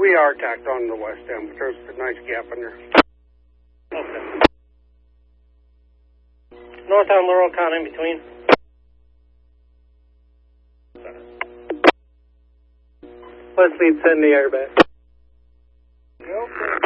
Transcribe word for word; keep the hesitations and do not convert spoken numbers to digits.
We are tacked on the west end, but there's a nice gap in there. Okay. Northbound Laurel, count in between. West lead, send the airbag. Okay.